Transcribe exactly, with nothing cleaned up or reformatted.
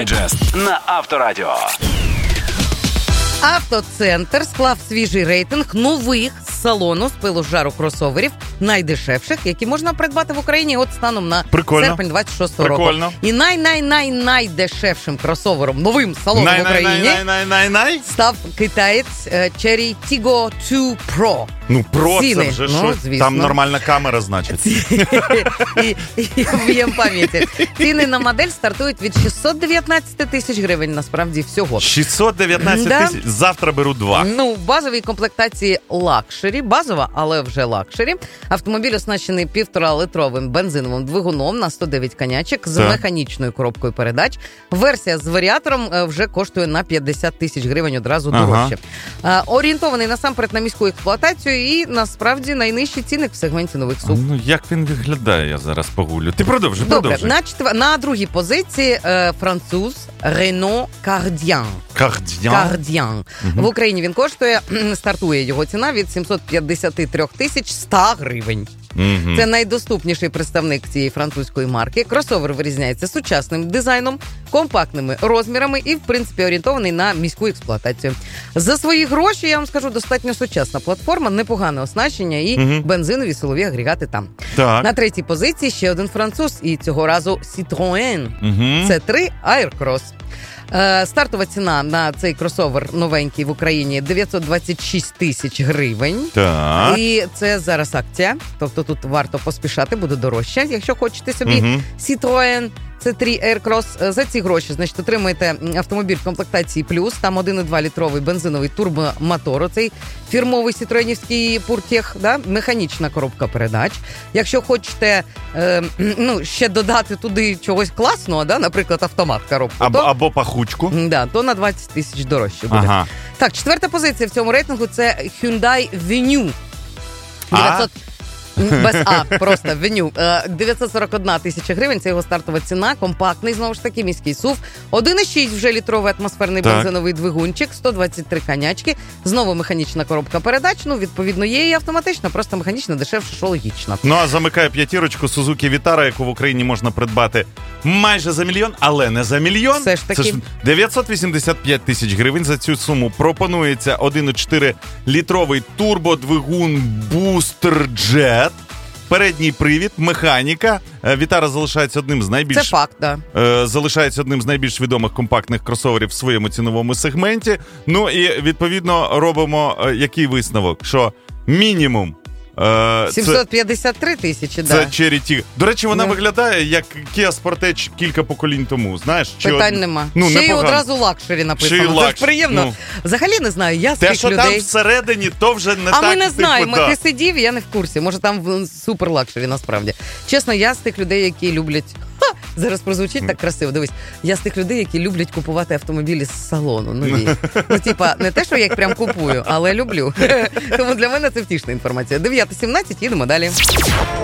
Джест на Авторадіо. Автоцентр склав свіжий рейтинг нових з салону з пилу з жару кросоверів, найдешевших, які можна придбати в Україні от станом на Прикольно. серпень двадцять шостого Прикольно. року. І най-най-най-найдешевшим кросовером, новим салоном в Україні Най-най-най-най-най-най? став китаєць е, Chery Tiggo два Pro. Ну, про Ціни. це вже Ну, що? звісно. Там нормальна камера, значить. і, і об'єм пам'яті. Ціни на модель стартують від шістсот дев'ятнадцять тисяч гривень, насправді, всього. шістсот дев'ятнадцять Да. тисяч? Завтра беру два. Ну, в базовій комплектації лакшері, базова, але вже лакшері. Автомобіль оснащений півторалитровим бензиновим двигуном на сто дев'ять конячок з Так. механічною коробкою передач. Версія з варіатором е, вже коштує на п'ятдесят тисяч гривень одразу Ага. дорожче. Е, Орієнтований насамперед на міську експлуатацію і, насправді, найнижчий цінник в сегменті нових сув. Ну, як він виглядає, я зараз погулю. Ти продовжуй, Добре, продовжуй. на, четвер... на другій позиції е, француз Renault Cardian. Кардіан. Cardian. В Україні він коштує, кхм, стартує його ціна від сімсот п'ятдесят три тисяч сто гривень. Мгм. Це найдоступніший представник цієї французької марки. Кросовер вирізняється сучасним дизайном, компактними розмірами і, в принципі, орієнтований на міську експлуатацію. За свої гроші, я вам скажу, достатньо сучасна платформа, непогане оснащення і Мгм. бензинові силові агрегати там. Так. На третій позиції ще один француз, і цього разу Citroën. Мгм. Це три Aircross. Е, Стартова ціна на цей кросовер новенький в Україні дев'ятсот двадцять шість тисяч гривень. Так. І це зараз акція, тобто тут варто поспішати, буде дорожче, якщо хочете собі Мгм. Citroën це три Aircross. За ці гроші, значить, отримаєте автомобіль в комплектації плюс, там один і два літровий бензиновий турбомотор, оцей фірмовий сітроенівський Пуртєх, да? Механічна коробка передач. Якщо хочете е, ну, ще додати туди чогось класного, да? Наприклад, автомат коробку, Або, то, або пахучку. да, то на двадцять тисяч дорожче буде. Ага. Так, четверта позиція в цьому рейтингу – це Hyundai Venue. А? дев'ятсот Без А, просто Venue. Е, дев'ятсот сорок одна тисяча гривень, це його стартова ціна, компактний, знову ж таки, міський сув. один і шість вже літровий атмосферний Так. бензиновий двигунчик, сто двадцять три конячки, знову механічна коробка передач, ну, відповідно, є і автоматична, просто механічна, дешевше, що логічно. Ну, а замикає п'ятірочку Suzuki Vitara, яку в Україні можна придбати майже за мільйон, але не за мільйон. Все ж таки. Це ж дев'ятсот вісімдесят п'ять тисяч гривень. За цю суму пропонується один і чотири літровий турбодвигун Booster Jet. Передній привід, механіка. Е, Vitara залишається одним з найбільш Це факт, так. е, залишається одним з найбільш відомих компактних кросоверів в своєму ціновому сегменті. Ну і відповідно робимо е, який висновок, що мінімум е, сімсот п'ятдесят три тисячі, це, да. це Chery Tiggo. До речі, вона Ну. виглядає як Kia Sportage кілька поколінь тому. Знаєш, чи Питань од- нема. Ну, ще й непогано. одразу лакшері написано. Ще й Це лакш- ж приємно. ну. Взагалі не знаю, я з Те, тих що людей... там всередині, то вже не А так. ми не типу, знаємо, да. ти сидів, я не в курсі. Може там в- супер лакшері насправді. Чесно, я з тих людей, які люблять... Ха! Зараз прозвучить так красиво. Дивись, я з тих людей, які люблять купувати автомобілі з салону нові. Ну, типа, не те, що я їх прям купую, але люблю. Тому для мене це втішна інформація. дев'ята сімнадцять, їдемо далі.